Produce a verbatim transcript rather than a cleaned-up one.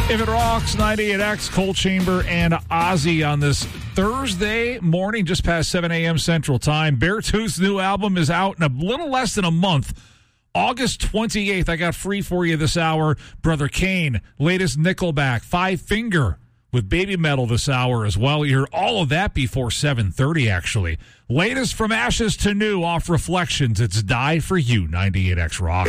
If It Rocks, ninety-eight X, Coal Chamber, and Ozzy on this Thursday morning, just past seven a.m. Central Time. Beartooth's new album is out in a little less than a month. August twenty-eighth, I got free for you this hour. Brother Kane, latest Nickelback, Five Finger with Baby Metal this hour as well. You hear all of that before seven thirty, actually. Latest from Ashes to New off Reflections. It's Die For You, ninety-eight X Rock.